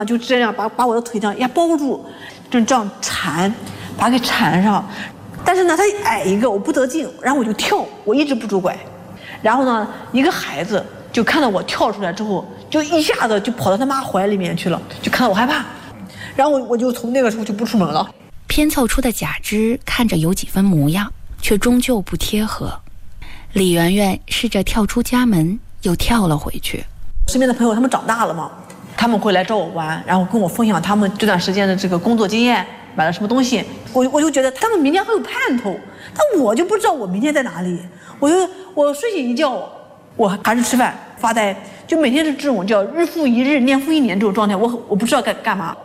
就这样把我的腿这样包住，就这样缠，把它给缠上。但是呢，他矮一个，我不得劲，然后我就跳，我一直不拄拐。然后呢，一个孩子就看到我跳出来之后，就一下子就跑到他妈怀里面去了，就看到我害怕，然后我就从那个时候就不出门了。 拼凑出的假肢看着有几分模样，却终究不贴合。李媛媛试着跳出家门，又跳了回去。 身边的朋友他们长大了嘛，他们会来找我玩，然后跟我分享他们这段时间的这个工作经验，买了什么东西。我就觉得他们明天很有盼头，但我就不知道我明天在哪里。我睡醒一觉，我还是吃饭发呆，就每天是这种叫日复一日、年复一年这种状态。我不知道该干嘛。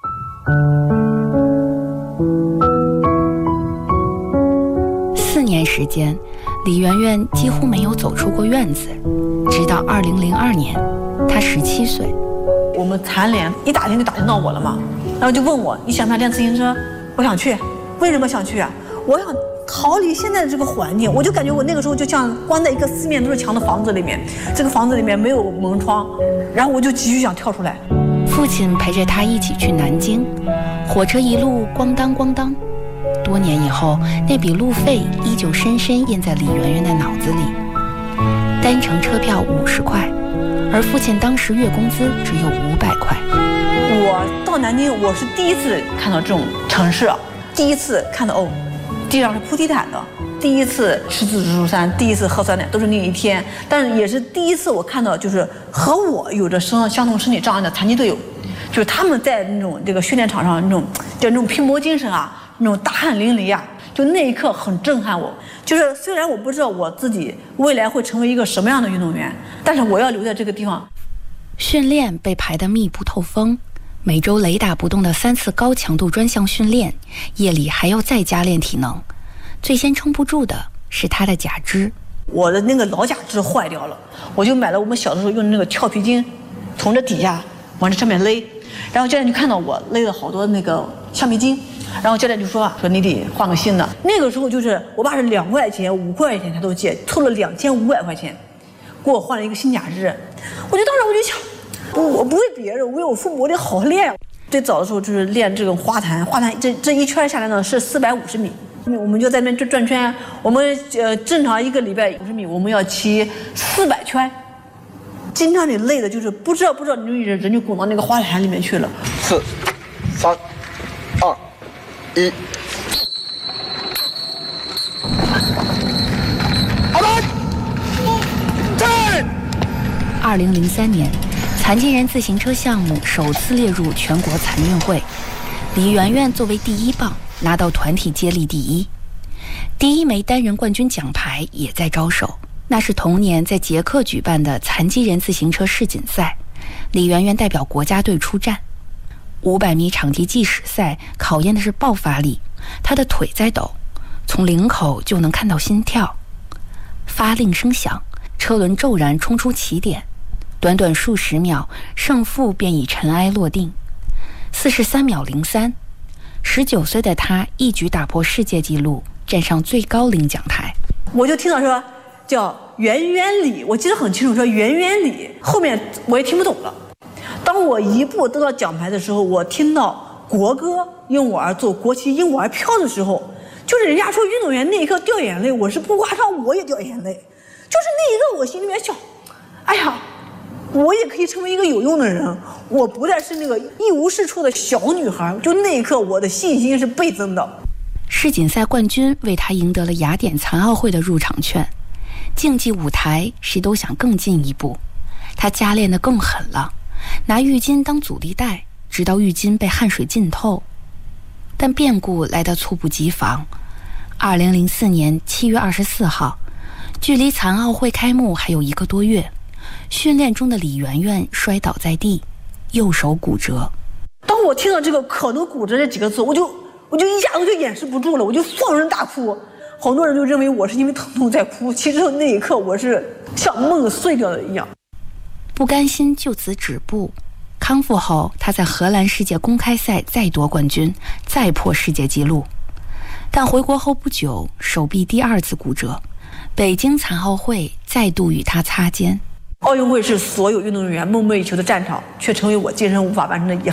4年时间，李媛媛几乎没有走出过院子，直到2002年，她17岁。 我们残联一打听就打听到我了嘛，然后就问我你想不想练自行车？我想去。为什么想去啊？我想逃离现在的这个环境。我就感觉我那个时候就像关在一个四面都是墙的房子里面，这个房子里面没有门窗，然后我就急需想跳出来。 父亲陪着他一起去南京，火车一路咣当咣当。多年以后，那笔路费依旧深深印在李媛媛的脑子里。单程车票50块，而父亲当时月工资只有500块。 我到南京，我是第一次看到这种城市，第一次看到地上是铺地毯的，第一次吃自助餐，第一次喝酸奶，都是那一天。但是也是第一次我看到，就是和我有着相同身体障碍的残疾队友，就是他们在那种这个训练场上那种拼搏精神啊，那种大汗淋漓啊，就那一刻很震撼我。就是虽然我不知道我自己未来会成为一个什么样的运动员，但是我要留在这个地方。 训练被排得密不透风，每周雷打不动的3次高强度专项训练，夜里还要再加练体能。最先撑不住的是他的假肢。 我的那个老假肢坏掉了，我就买了我们小的时候用的那个跳皮筋，从这底下往这上面勒，然后教练就看到我勒了好多那个橡皮筋，然后教练就说你得换个新的。那个时候就是我爸是2块钱、5块钱他都借，凑了2500块钱，给我换了一个新假肢。当时我就想，我不为别人，为我父母，我得好练。最早的时候就是练这种花坛这一圈下来呢是450米，我们就在那边转圈。我们正常一个礼拜50米，我们要骑400圈。经常你累的就是不知道你人就滚到那个花坛里面去了。 4、3、2、1。 2003年，残疾人自行车项目首次列入全国残运会，李媛媛作为第1棒拿到团体接力第1，第1枚单人冠军奖牌也在招手。那是同年在捷克举办的残疾人自行车世锦赛，李媛媛代表国家队出战。500米场地计时赛考验的是爆发力，她的腿在抖，从领口就能看到心跳。发令声响，车轮骤然冲出起点，短短数十秒，胜负便已尘埃落定。43秒03， 19岁的她一举打破世界纪录，站上最高领奖台。 我就听到说叫圆圆里，我记得很清楚，说圆圆里，后面我也听不懂了。当我一步得到奖牌的时候，我听到国歌因我而作，国旗因我而飘的时候，就是人家说运动员那一刻掉眼泪，我是不夸张，我也掉眼泪。就是那一刻我心里面想，哎呀，我也可以成为一个有用的人，我不再是那个一无是处的小女孩。就那一刻我的信心是倍增的。 世锦赛冠军为她赢得了雅典残奥会的入场券。竞技舞台谁都想更进一步，她加练得更狠了，拿浴巾当阻力带，直到浴巾被汗水浸透。但变故来得猝不及防。2004年7月24号，距离残奥会开幕还有1个多月，训练中的李媛媛摔倒在地，右手骨折。 当我听到这个可能骨折这几个字，我就一下子就掩饰不住了，我就放声大哭。好多人就认为我是因为疼痛在哭，其实那一刻我是像梦碎掉的一样。 不甘心就此止步，康复后他在荷兰世界公开赛再夺冠军，再破世界纪录。但回国后不久，手臂第2次骨折，北京残奥会再度与他擦肩。 奥运会是所有运动员梦寐以求的战场，却成为我今生无法完成的遗憾。